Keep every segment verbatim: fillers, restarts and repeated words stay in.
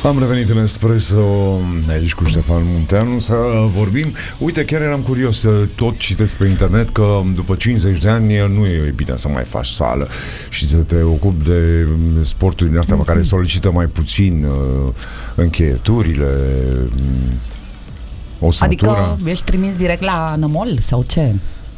Am revenit în Espresso aici cu Ștefan Munteanu să vorbim. Uite, chiar eram curios, tot citesc pe internet că după cincizeci de ani nu e bine să mai faci sală și să te ocupi de sporturi din astea mm-hmm. care solicită mai puțin uh, încheieturile, osătura. Adică ești trimis direct la nămol sau ce?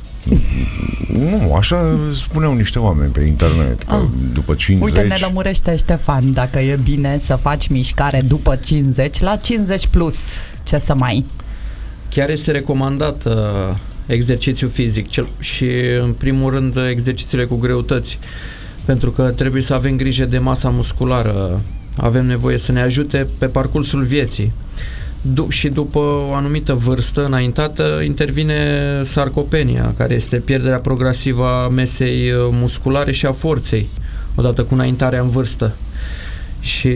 Nu, așa spuneau niște oameni pe internet că ah. după cincizeci... Uite, ne lămurește Ștefan dacă e bine să faci mișcare după cincizeci la cincizeci plus. Ce să mai... Chiar este recomandat uh, exercițiu fizic cel, și în primul rând exercițiile cu greutăți, pentru că trebuie să avem grijă de masa musculară, avem nevoie să ne ajute pe parcursul vieții. Du- și după o anumită vârstă înaintată intervine sarcopenia, care este pierderea progresivă a mesei musculare și a forței, odată cu înaintarea în vârstă. Și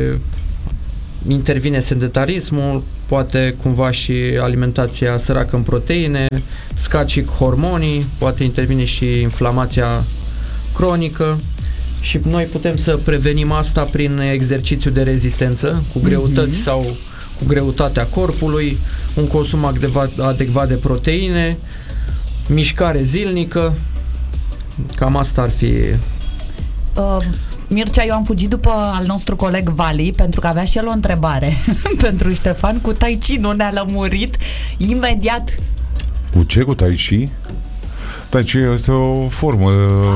intervine sedentarismul, poate cumva și alimentația săracă în proteine, scad și hormonii, poate intervine și inflamația cronică și noi putem să prevenim asta prin exercițiu de rezistență, cu greutăți mm-hmm. sau cu greutatea corpului, un consum adecvat, adecvat de proteine, mișcare zilnică, cam asta ar fi. Uh, Mircea, eu am fugit după al nostru coleg Vali, pentru că avea și el o întrebare pentru Ștefan, cu Tai Chi nu ne-a lămurit imediat. Cu ce? Cu Tai Chi? Tai Chi este o formă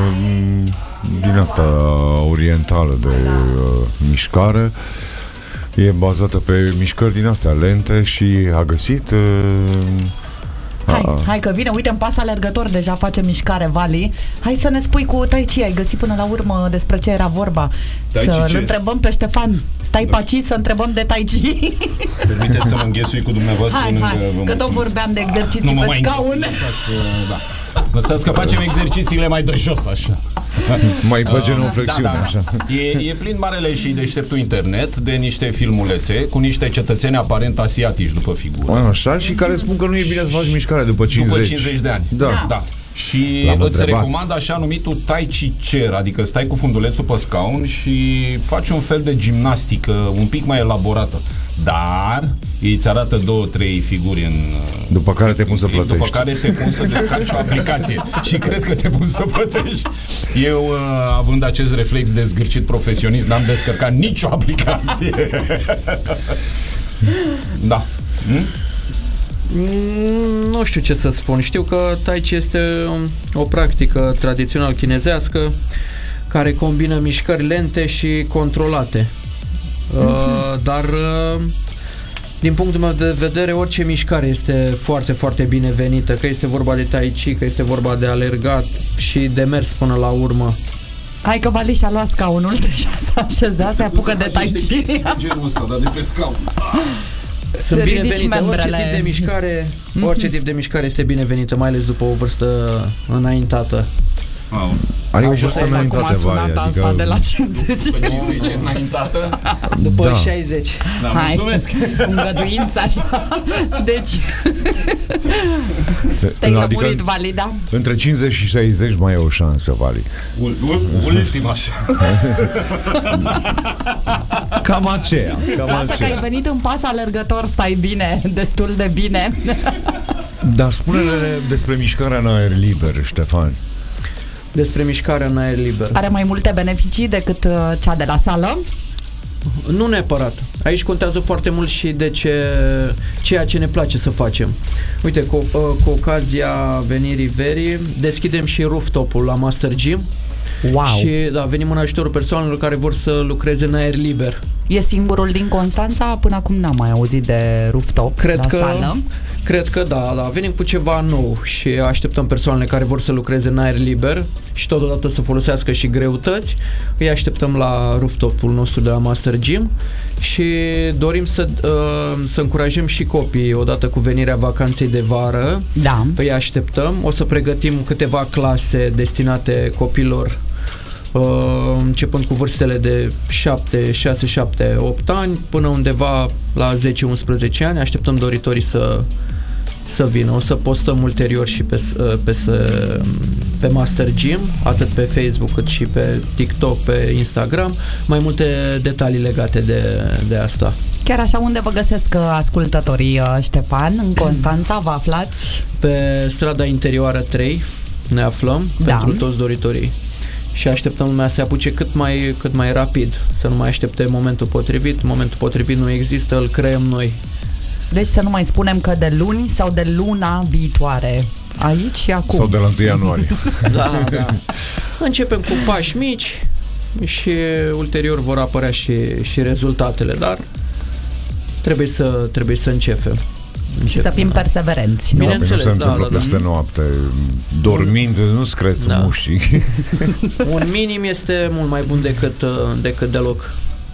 din asta orientală de uh, mișcare. E bazată pe mișcări din astea lente și a găsit... Uh, hai, a... hai că vine, uite, în pas alergător deja face mișcare, Vali. Hai să ne spui cu Tai Chi, ai găsit până la urmă despre ce era vorba. Să-l întrebăm pe Ștefan. Stai da. paci să întrebăm de Tai Chi. Permiteți să mă înghesui cu dumneavoastră. Hai, hai, că tot vorbeam de exerciții pe scaun. Lăsați că, da. Lăsați că facem exercițiile mai de jos, așa. Mai pe genuflexiune, da, da, așa. E, e plin marele și deșteptul internet de niște filmulețe cu niște cetățeni aparent asiatici după figură. Așa, și care spun că nu e bine să faci mișcare după cincizeci. După cincizeci de ani. Da. Da. Și îți recomand așa numitul Tai Chi Chair, adică stai cu fundulețul pe scaun și faci un fel de gimnastică un pic mai elaborată. Dar ei îți arată două, trei figuri în... După care te pun să plătești. După care te pun să descarci o aplicație. Și cred că te pun să plătești. Eu, având acest reflex de zgârcit profesionist, n-am descărcat nicio aplicație. Da. Hm? Nu știu ce să spun. Știu că Tai Chi este o practică tradițional chinezească care combină mișcări lente și controlate. Uh, dar uh, din punctul meu de vedere, orice mișcare este foarte, foarte binevenită, că este vorba de Tai Chi, că este vorba de alergat și de mers până la urmă. Hai că Vali și-a luat scaunul, deja s-a așezat, se apucă de Tai Chi. Genul ăsta, dar de pe scaun. Sunt binevenite, orice tip de mișcare, orice tip de mișcare este binevenită, mai ales după o vârstă înaintată. Wow. Ai o vârstă înaintată, Vali, adică... asta de la cincizeci. După cincizeci înaintată? După da. șaizeci. Da, mulțumesc. Cu îngăduință, așa. Deci... Te-ai adică lămurit, Vali, da? Între cincizeci și șaizeci mai e o șansă, Vali. Ultima șansă. Cam aceea. Cam Lasă aceea. că ai venit în pas alergător, stai bine, destul de bine. Dar spune-ne despre mișcarea în aer liber, Ștefan. Despre mișcarea în aer liber. Are mai multe beneficii decât uh, cea de la sală? Nu neapărat. Aici contează foarte mult și de ce, ceea ce ne place să facem. Uite, cu, uh, cu ocazia venirii verii, deschidem și rooftop-ul la Master Gym. Wow. Și da, venim în ajutorul persoanelor care vor să lucreze în aer liber. E singurul din Constanța? Până acum n-am mai auzit de rooftop cred la că, sală. Cred că da, da, venim cu ceva nou și așteptăm persoanele care vor să lucreze în aer liber și totodată să folosească și greutăți. Îi așteptăm la rooftop-ul nostru de la Master Gym și dorim să, uh, să încurajăm și copiii odată cu venirea vacanței de vară. Da. Îi așteptăm. O să pregătim câteva clase destinate copilor Uh, începând cu vârstele de șapte, șase, șapte, opt ani până undeva la zece unsprezece ani. Așteptăm doritorii să, să vină. O să postăm ulterior și pe, pe, pe Master Gym, atât pe Facebook cât și pe TikTok, pe Instagram, mai multe detalii legate de, de asta. Chiar așa, unde vă găsesc ascultătorii, Ștefan? În Constanța vă aflați? Pe strada interioară trei ne aflăm, da. Pentru toți doritorii. Și așteptăm lumea să se apuce cât mai, cât mai rapid, să nu mai aștepte momentul potrivit. Momentul potrivit nu există, îl creăm noi. Deci să nu mai spunem că de luni sau de luna viitoare, aici și acum. Sau de la întâi ianuarie. Da, da. Începem cu pași mici și ulterior vor apărea și, și rezultatele, dar trebuie să, trebuie să începem. Și să fim perseverenți. Bineînțeles, nu se întâmplă da, peste da, noapte. Dormind, nu-ți creți da. mușchii. Un minim este mult mai bun decât, decât deloc.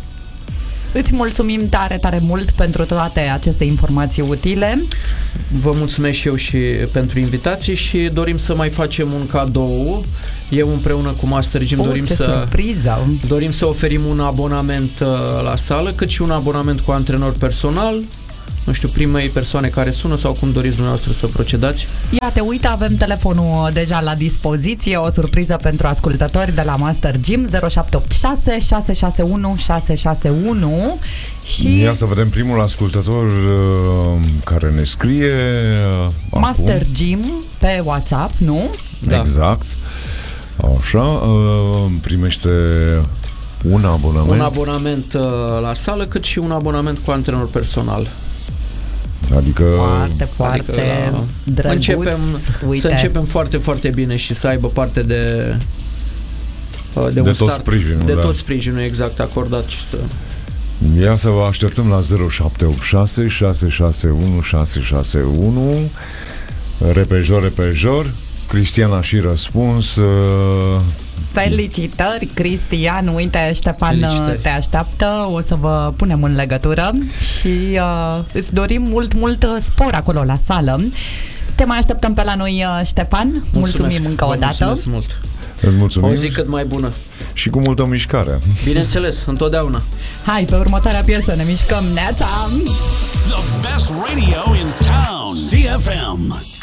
Îți mulțumim tare, tare mult pentru toate aceste informații utile. Vă mulțumesc și eu și pentru invitații și dorim să mai facem un cadou. Eu împreună cu Master Gym oh, dorim să surpriză. dorim să oferim un abonament la sală, cât și un abonament cu antrenor personal. Nu știu, primei persoane care sună sau cum doriți dumneavoastră să procedați. Iată, uite, avem telefonul deja la dispoziție, o surpriză pentru ascultători de la Master Gym, zero șapte opt șase șase șase unu șase șase unu. Și ia să vedem primul ascultător uh, care ne scrie uh, Master acum. Gym pe WhatsApp, nu? Da. Exact. Așa, uh, primește un abonament. Un abonament uh, la sală, cât și un abonament cu antrenor personal. Adică foarte, foarte adică, drăguț. Începem, să începem foarte, foarte bine și să aibă parte de de, de un tot start, sprijinul. de da. tot sprijinul exact acordat și să... Ia să vă așteptăm la zero șapte opt șase șase șase unu șase șase unu. Repejor, repejor. Cristian a și răspuns. Uh... Felicitări, Cristian. Uite, Ștefan Felicitări. te așteaptă. O să vă punem în legătură și uh, îți dorim mult, mult spor acolo la sală. Te mai așteptăm pe la noi, Ștefan. Mulțumesc. Mulțumim încă o Vă dată. Mulțumesc mult. Îți mulțumim. O zi cât mai bună. Și cu multă mișcare. Bineînțeles, întotdeauna. Hai, pe următoarea piesă ne mișcăm. Neața! The best radio in town. C F M.